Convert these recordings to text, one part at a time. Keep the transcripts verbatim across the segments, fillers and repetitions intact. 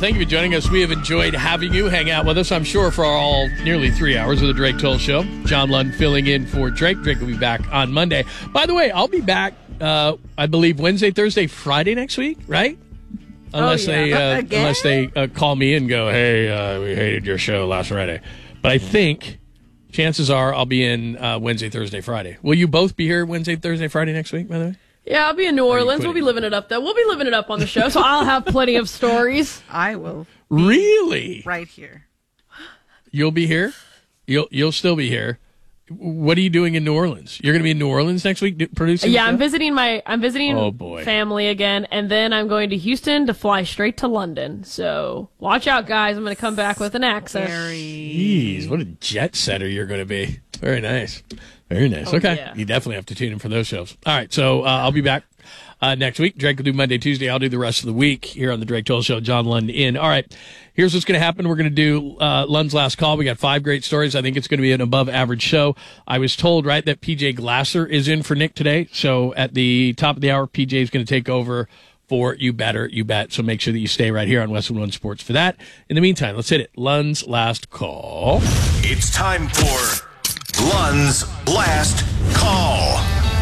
thank you for joining us. We have enjoyed having you hang out with us, I'm sure, for all nearly three hours of the Drake Toll Show. John Lund filling in for Drake. Drake will be back on Monday. By the way, I'll be back, uh, I believe, Wednesday, Thursday, Friday next week, right? Unless oh, yeah. they uh, unless they uh, call me and go, hey, uh, we hated your show last Friday. But I think chances are I'll be in uh, Wednesday, Thursday, Friday. Will you both be here Wednesday, Thursday, Friday next week, by the way? Yeah, I'll be in New Orleans. We'll be living it up, though. We'll be living it up on the show, so I'll have plenty of stories. I will. Really? Right here. You'll be here? You'll you'll still be here. What are you doing in New Orleans? You're going to be in New Orleans next week do, producing? Yeah, I'm visiting my I'm visiting oh, boy. family again, and then I'm going to Houston to fly straight to London. So watch out, guys. I'm going to come back with an accent. Jeez, what a jet setter you're going to be. Very nice. Very nice. Oh, okay. Yeah. You definitely have to tune in for those shows. All right, so uh, I'll be back uh, next week. Drake will do Monday, Tuesday. I'll do the rest of the week here on the Drake Toll Show. John Lund in. All right, here's what's going to happen. We're going to do uh, Lund's Last Call. We got five great stories. I think it's going to be an above-average show. I was told, right, that P J Glasser is in for Nick today. So at the top of the hour, P J is going to take over for You Better, You Bet. So make sure that you stay right here on Westwood One Sports for that. In the meantime, let's hit it. Lund's Last Call. It's time for Lund's Last Call.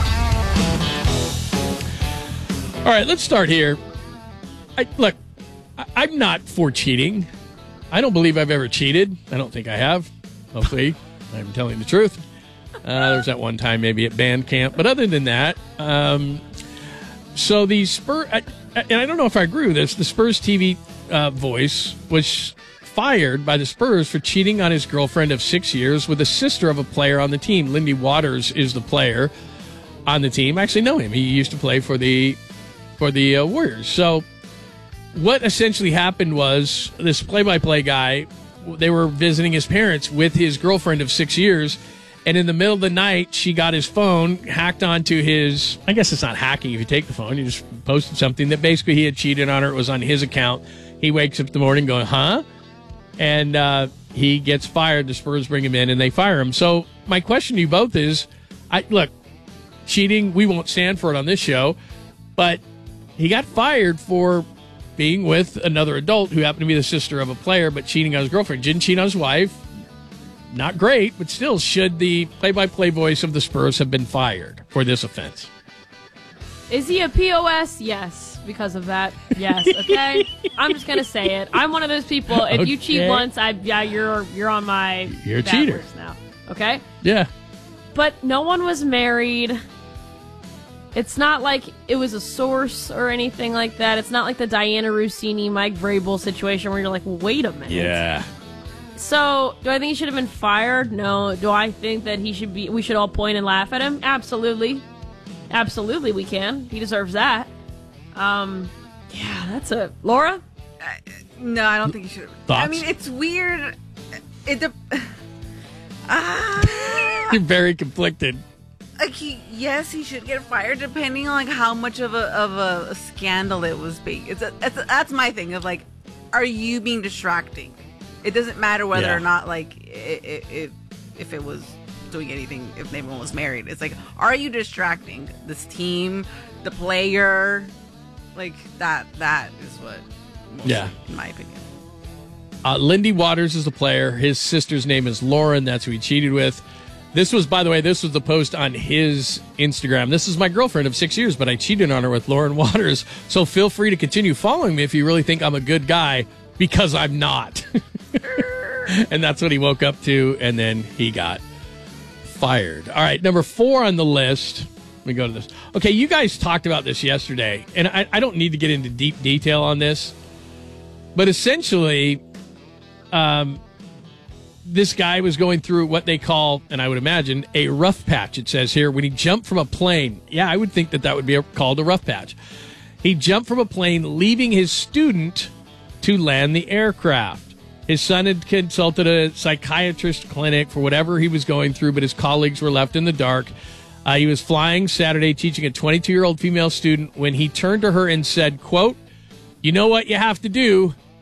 All right, let's start here. I, look, I, I'm not for cheating. I don't believe I've ever cheated. I don't think I have. Hopefully, I'm telling the truth. Uh, there was that one time maybe at band camp. But other than that, um, so the Spurs, I, and I don't know if I agree with this, the Spurs T V uh, voice was fired by the Spurs for cheating on his girlfriend of six years with a sister of a player on the team. Lindy Waters is the player on the team. I actually know him. He used to play for the for the uh, Warriors. So what essentially happened was this play-by-play guy, they were visiting his parents with his girlfriend of six years, and in the middle of the night, she got his phone, hacked onto his, I guess it's not hacking if you take the phone, you just posted something that basically he had cheated on her. It was on his account. He wakes up in the morning going, huh? And uh, he gets fired. The Spurs bring him in, and they fire him. So my question to you both is, I look, cheating, we won't stand for it on this show, but he got fired for being with another adult who happened to be the sister of a player, but cheating on his girlfriend. Didn't cheat on his wife. Not great, but still, should the play-by-play voice of the Spurs have been fired for this offense? Is he a P O S? Yes, because of that. Yes, okay? I'm just going to say it. I'm one of those people. If Okay. you cheat once, I yeah, you're you're on my You're a bad cheater. list now. Okay? Yeah. But no one was married. It's not like it was a source or anything like that. It's not like the Diana Rossini, Mike Vrabel situation where you're like, well, wait a minute. Yeah. So, do I think he should have been fired? No. Do I think that he should be? We should all point and laugh at him? Absolutely. Absolutely, we can. He deserves that. Um, yeah, that's a Laura. Uh, no, I don't think you should. Thoughts? I mean, it's weird. It. De- ah. You're very conflicted. Like he, yes, he should get fired, depending on like how much of a of a, a scandal it was being. It's, a, it's a, that's my thing of like, are you being distracting? It doesn't matter whether Yeah. or not like it, it, it, if it was doing anything, if anyone was married. It's like, are you distracting this team, the player? Like that. That is what. Yeah. In my opinion. Uh, Lindy Waters is the player. His sister's name is Lauren. That's who he cheated with. This was, by the way, this was the post on his Instagram. This is my girlfriend of six years, but I cheated on her with Lauren Waters. So feel free to continue following me if you really think I'm a good guy, because I'm not. And that's what he woke up to, and then he got fired. All right, number four on the list. Let me go to this. Okay, you guys talked about this yesterday, and I, I don't need to get into deep detail on this, but essentially, um, this guy was going through what they call, and I would imagine, a rough patch. It says here, when he jumped from a plane. Yeah, I would think that that would be a, called a rough patch. He jumped from a plane, leaving his student to land the aircraft. His son had consulted a psychiatrist clinic for whatever he was going through, but his colleagues were left in the dark. Uh, he was flying Saturday, teaching a twenty-two-year-old female student, when he turned to her and said, quote, "You know what you have to do?